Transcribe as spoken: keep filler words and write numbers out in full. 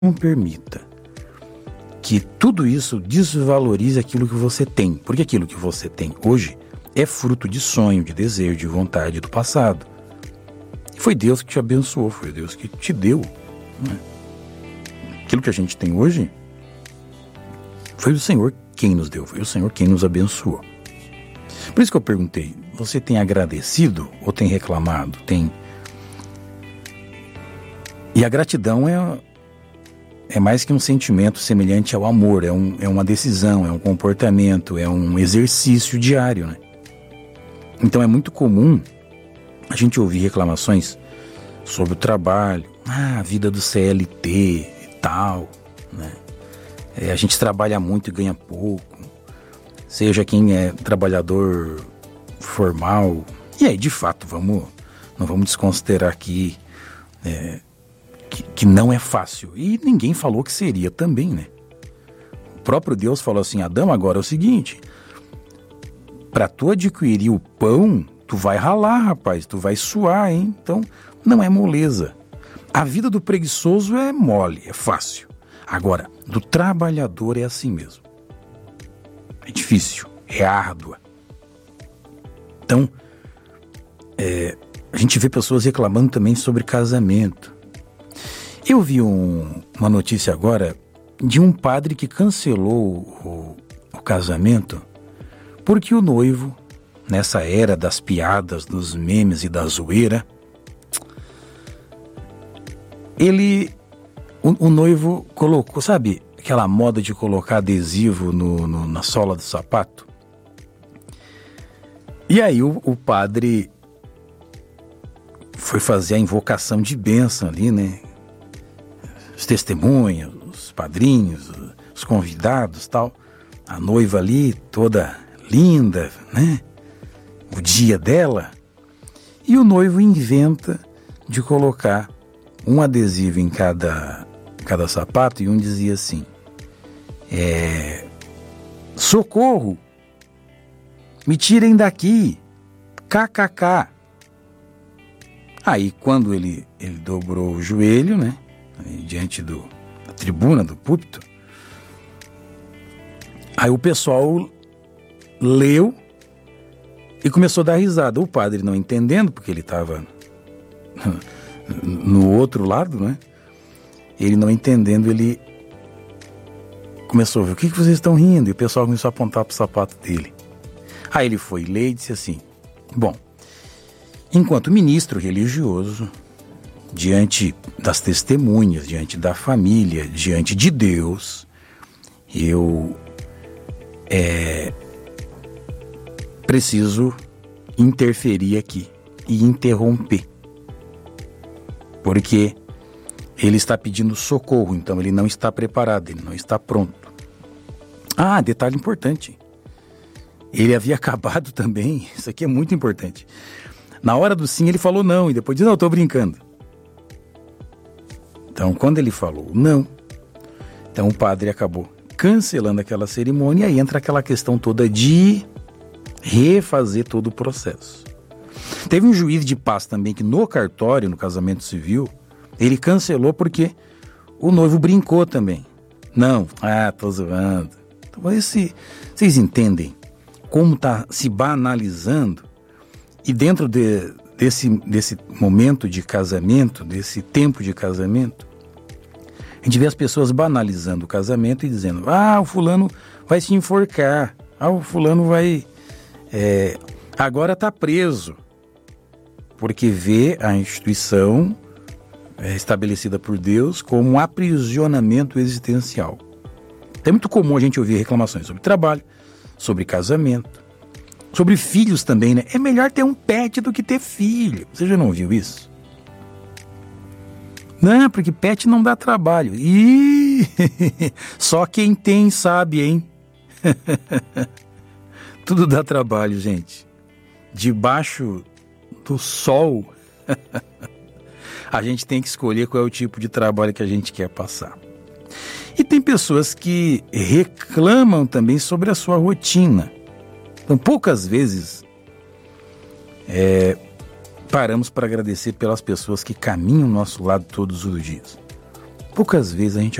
Não permita que tudo isso desvalorize aquilo que você tem, porque aquilo que você tem hoje é fruto de sonho, de desejo, de vontade do passado. E foi Deus que te abençoou, foi Deus que te deu, né? Aquilo que a gente tem hoje foi o Senhor quem nos deu, foi o Senhor quem nos abençoou. Por isso que eu perguntei, você tem agradecido ou tem reclamado? Tem. E a gratidão é, é mais que um sentimento semelhante ao amor, é, um, é uma decisão, é um comportamento, é um exercício diário, né? Então é muito comum a gente ouvir reclamações sobre o trabalho, ah, a vida do C L T e tal, né? É, a gente trabalha muito e ganha pouco, seja quem é trabalhador formal. E aí, de fato, vamos, não vamos desconsiderar aqui é, que, que não é fácil. E ninguém falou que seria também, né? O próprio Deus falou assim, Adão, agora é o seguinte, para tu adquirir o pão, tu vai ralar, rapaz, tu vai suar, hein? Então, não é moleza. A vida do preguiçoso é mole, é fácil. Agora, do trabalhador é assim mesmo. É difícil, é árdua. Então, é, a gente vê pessoas reclamando também sobre casamento. Eu vi um, uma notícia agora de um padre que cancelou o, o casamento porque o noivo, nessa era das piadas, dos memes e da zoeira, ele, o, o noivo colocou, sabe, aquela moda de colocar adesivo no, no, na sola do sapato? E aí o, o padre foi fazer a invocação de bênção ali, né? Os testemunhas, os padrinhos, os convidados, tal. A noiva ali, toda linda, né? O dia dela. E o noivo inventa de colocar um adesivo em cada, cada sapato, e um dizia assim, é, socorro, me tirem daqui, kkk. Aí quando ele, ele dobrou o joelho, né, diante do, da tribuna, do púlpito, aí o pessoal leu e começou a dar risada. O padre não entendendo, porque ele estava no outro lado, né? Ele não entendendo, ele começou a ver, o que, que vocês estão rindo? E o pessoal começou a apontar para o sapato dele. Aí ele foi ler e disse assim, bom, enquanto ministro religioso, diante das testemunhas, diante da família, diante de Deus, eu é, preciso interferir aqui e interromper. Porque ele está pedindo socorro, então ele não está preparado, ele não está pronto. Ah, detalhe importante. Ele havia acabado também, isso aqui é muito importante. Na hora do sim ele falou não, e depois disse, não, eu estou brincando. Então quando ele falou não, então o padre acabou cancelando aquela cerimônia, e aí entra aquela questão toda de refazer todo o processo. Teve um juiz de paz também que no cartório, no casamento civil, ele cancelou porque o noivo brincou também. Não, ah, tô zoando. Então, esse, vocês entendem como está se banalizando? E dentro de, desse, desse momento de casamento, desse tempo de casamento, a gente vê as pessoas banalizando o casamento e dizendo, ah, o fulano vai se enforcar, ah, o fulano vai, é, agora está preso. Porque vê a instituição é, estabelecida por Deus como um aprisionamento existencial. É muito comum a gente ouvir reclamações sobre trabalho, sobre casamento, sobre filhos também, né? É melhor ter um pet do que ter filho. Você já não ouviu isso? Não, porque pet não dá trabalho. Ih, só quem tem sabe, hein? Tudo dá trabalho, gente. Debaixo do sol, a gente tem que escolher qual é o tipo de trabalho que a gente quer passar. E tem pessoas que reclamam também sobre a sua rotina. Então, poucas vezes é, paramos para agradecer pelas pessoas que caminham ao nosso lado todos os dias. Poucas vezes a gente